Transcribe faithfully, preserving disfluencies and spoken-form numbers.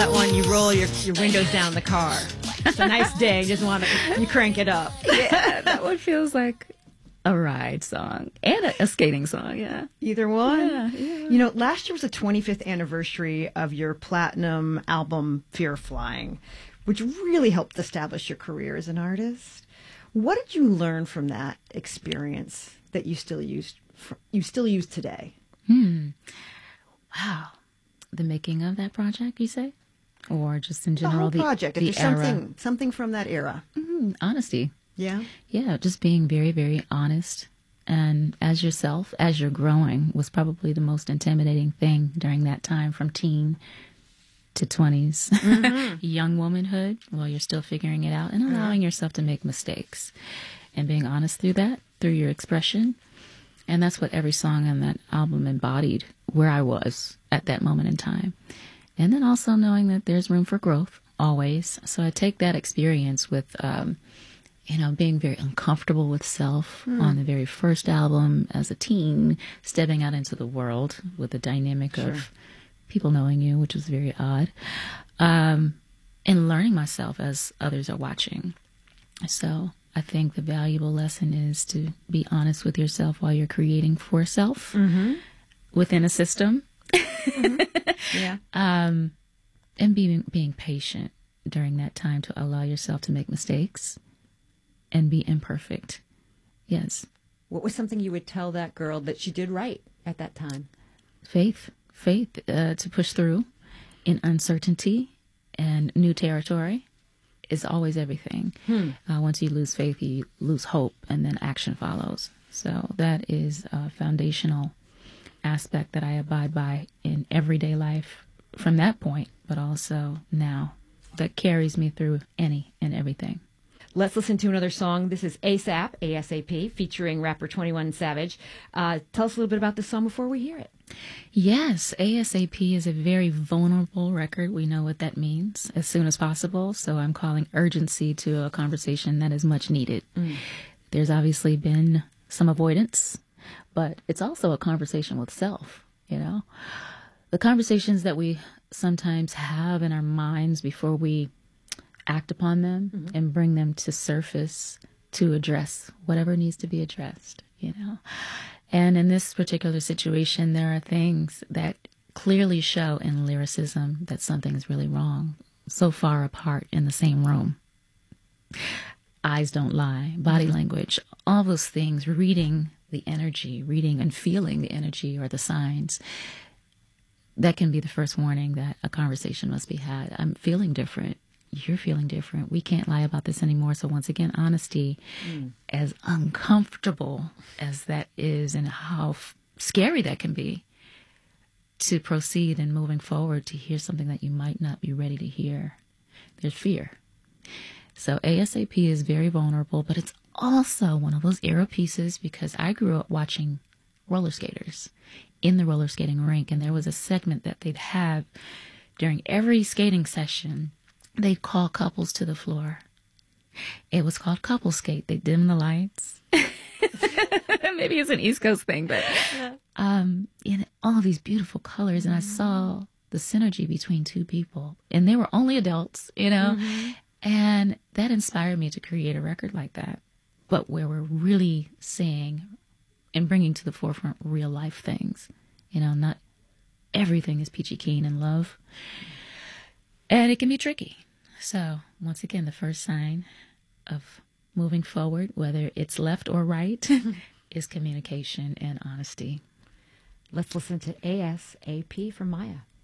that one, you roll your, your windows down in the car. It's a nice day. You just want to, you crank it up. Yeah, that one feels like a ride song and a, a skating song, yeah. Either one. Yeah, yeah. You know, last year was the twenty-fifth anniversary of your platinum album, Fear of Flying, which really helped establish your career as an artist. What did you learn from that experience that you still use, you still use today? Hmm. Wow. The making of that project, you say? Or just in general, the whole project. The, if the there's era? something, something from that era. Mm-hmm. Honesty. Yeah? Yeah, just being very, very honest. And as yourself, as you're growing, was probably the most intimidating thing during that time from teen to twenties. Mm-hmm. Young womanhood, while you're still figuring it out, and allowing yourself to make mistakes. And being honest through that, through your expression. And that's what every song on that album embodied, where I was at that moment in time. And then also knowing that there's room for growth, always. So I take that experience with... Um, you know, being very uncomfortable with self mm. on the very first album as a teen, stepping out into the world with the dynamic sure. of people knowing you, which was very odd, um, and learning myself as others are watching. So I think the valuable lesson is to be honest with yourself while you're creating for self mm-hmm. within a system. Mm-hmm. Yeah. Um, and being, being patient during that time to allow yourself to make mistakes. And be imperfect. Yes. What was something you would tell that girl that she did right at that time? Faith. Faith uh, to push through in uncertainty and new territory is always everything. Hmm. Uh, once you lose faith, you lose hope, and then action follows. So that is a foundational aspect that I abide by in everyday life from that point, but also now that carries me through any and everything. Let's listen to another song. This is ASAP, A S A P, featuring rapper twenty-one Savage. Uh, tell us a little bit about this song before we hear it. Yes, ASAP is a very vulnerable record. We know what that means, as soon as possible. So I'm calling urgency to a conversation that is much needed. Mm. There's obviously been some avoidance, but it's also a conversation with self, you know. The conversations that we sometimes have in our minds before we act upon them mm-hmm. and bring them to surface to address whatever needs to be addressed, you know. And in this particular situation, there are things that clearly show in lyricism that something is really wrong, so far apart in the same room. Eyes don't lie, body language, all those things, reading the energy, reading and feeling the energy or the signs. That can be the first warning that a conversation must be had. I'm feeling different. You're feeling different. We can't lie about this anymore. So once again, honesty, mm. as uncomfortable as that is and how f- scary that can be, to proceed and moving forward to hear something that you might not be ready to hear. There's fear. So ASAP is very vulnerable, but it's also one of those era pieces because I grew up watching roller skaters in the roller skating rink, and there was a segment that they'd have during every skating session. They'd call couples to the floor. It was called couple skate. They dim the lights. Maybe it's an East Coast thing, but um, in all of these beautiful colors. And I saw the synergy between two people. And they were only adults, you know. Mm-hmm. And that inspired me to create a record like that. But where we're really saying and bringing to the forefront real life things. You know, not everything is peachy keen and love. And it can be tricky. So, once again, the first sign of moving forward, whether it's left or right, is communication and honesty. Let's listen to A S A P from Maya.